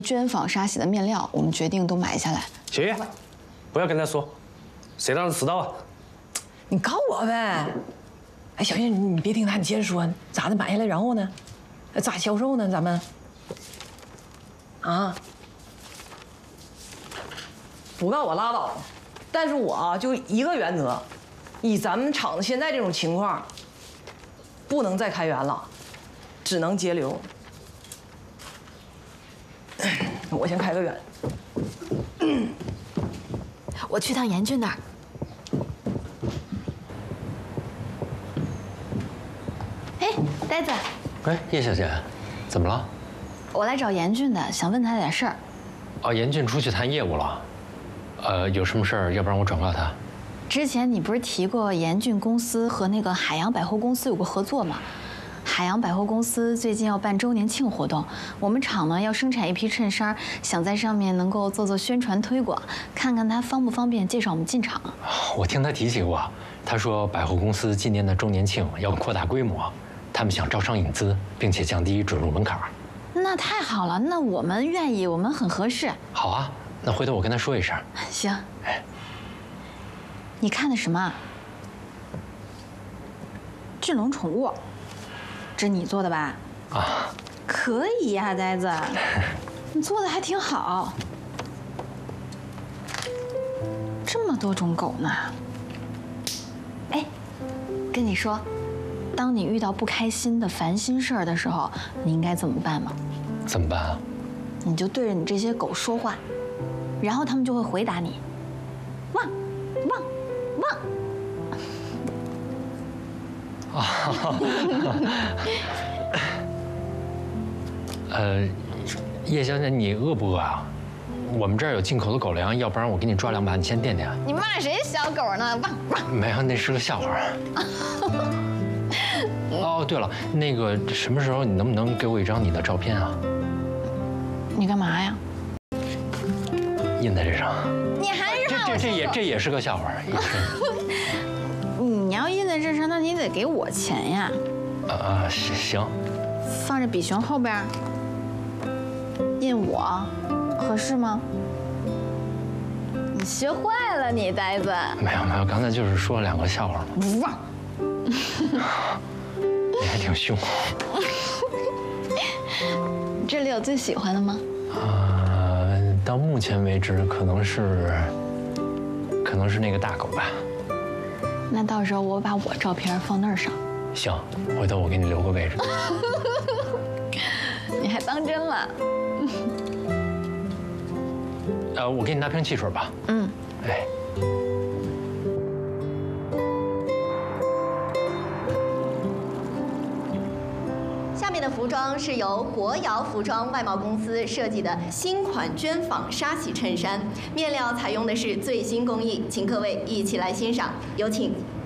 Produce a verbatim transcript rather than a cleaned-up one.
绢纺纱洗的面料，我们决定都买下来。 去，不要跟他说，谁让他迟到啊？ 你告我呗！哎，小燕，你你别听他，你接着说，咋的？买下来然后呢？咋销售呢？咱们啊，不告我拉倒。但是我啊，就一个原则，以咱们厂子现在这种情况，不能再开源了，只能节流。我先开个源。 我去趟严俊那儿。哎，呆子。 哎，叶小姐，怎么了？ 我来找严俊的，想问他点事儿。 哦，严俊出去谈业务了。呃，有什么事儿？要不然我转告他。 之前你不是提过严俊公司和那个海洋百货公司有个合作吗？海洋百货公司最近要办周年庆活动，我们厂呢要生产一批衬衫，想在上面能够做做宣传推广，看看他方不方便介绍我们进厂。 我听他提起过，他说百货公司今年的周年庆要扩大规模，他们想招商引资，并且降低准入门槛。 那太好了，那我们愿意，我们很合适。 好啊，那回头我跟他说一声。 行。 哎， 你看的什么？智能宠物。这是你做的吧？ 啊， 可以呀，呆子，你做的还挺好。这么多种狗呢。哎，跟你说，当你遇到不开心的烦心事儿的时候，你应该怎么办吗？ 怎么办啊？ 你就对着你这些狗说话，然后它们就会回答你，汪，汪，汪。 啊，呃，叶小姐，你饿不饿啊？我们这儿有进口的狗粮，要不然我给你抓两把，你先垫垫。 你骂谁小狗呢？汪汪！ 没有，那是个笑话。哦，对了，那个什么时候你能不能给我一张你的照片啊？ 你干嘛呀？ 印在这上。 你还是这这这也这也是个笑话，也是。 你要印在这上，那你得给我钱呀。 啊，行。 放在比熊后边，印我，合适吗？你学坏了，你呆子。 没有没有，刚才就是说了两个笑话嘛。 不忘。 你还挺凶。 这里有最喜欢的吗？ 呃，到目前为止可能是，可能是那个大狗吧。 那到时候我把我照片放那儿上。 行，回头我给你留个位置。 你还当真了？ 呃，我给你拿瓶汽水吧。 嗯。 哎。 下面的服装是由国瑶服装外贸公司设计的新款绢纺纱洗衬衫，面料采用的是最新工艺，请各位一起来欣赏，有请。